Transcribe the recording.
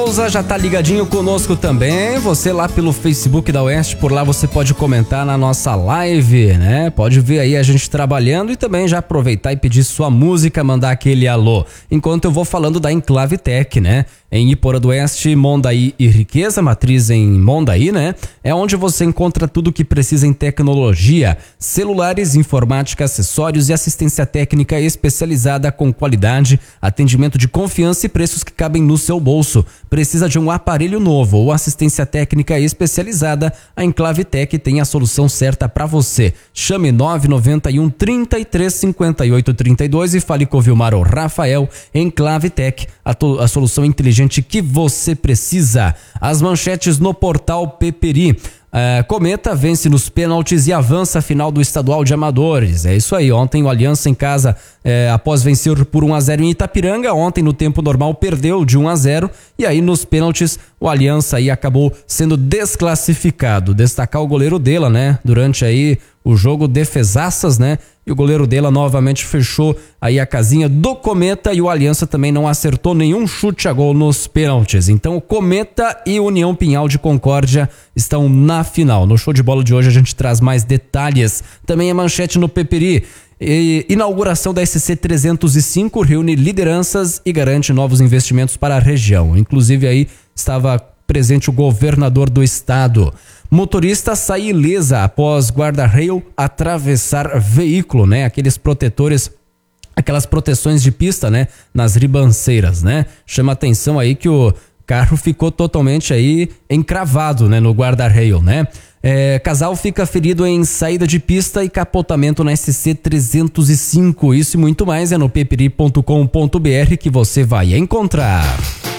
Já tá ligadinho conosco também, você lá pelo Facebook da Oeste, por lá você pode comentar na nossa live, né? Pode ver aí a gente trabalhando e também já aproveitar e pedir sua música, mandar aquele alô. Enquanto eu vou falando da Enclave Tech, né? Em Iporã do Oeste, Mondaí e Riqueza, matriz em Mondaí, né? É onde você encontra tudo o que precisa em tecnologia, celulares, informática, acessórios e assistência técnica especializada com qualidade, atendimento de confiança e preços que cabem no seu bolso. Precisa de um aparelho novo ou assistência técnica especializada? A Enclave Tech tem a solução certa para você. Chame 991 33 58 32 e fale com o Vilmar ou Rafael. Enclave Tech, a solução inteligente que você precisa. As manchetes no portal Peperi. Cometa vence nos pênaltis e avança a final do estadual de amadores. É isso aí, ontem o Aliança em casa, após vencer por 1-0 em Itapiranga, ontem no tempo normal perdeu de 1-0 e aí nos pênaltis o Aliança aí acabou sendo desclassificado. Destacar o goleiro dela, né, durante aí o jogo, defesaças, né, e o goleiro dela novamente fechou aí a casinha do Cometa e o Aliança também não acertou nenhum chute a gol nos pênaltis. Então o Cometa e União Pinhal de Concórdia estão na final. No show de bola de hoje a gente traz mais detalhes. Também a manchete no Peperi. Inauguração da SC 305 reúne lideranças e garante novos investimentos para a região. Inclusive aí estava presente o governador do estado. Motorista sai ilesa após guarda-reio atravessar veículo, né? Aqueles protetores, aquelas proteções de pista, né? Nas ribanceiras, né? Chama atenção aí que o carro ficou totalmente aí encravado, né? No guarda-reio, né? Casal fica ferido em saída de pista e capotamento na SC 305. Isso e muito mais é no peperi.com.br que você vai encontrar.